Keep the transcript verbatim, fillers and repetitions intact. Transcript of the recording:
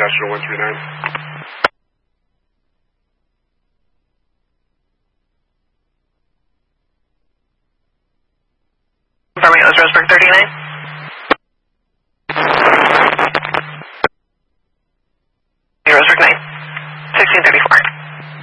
National one three nine. Confirming it was Roseburg thirty-nine. Roseburg nine. sixteen thirty-four.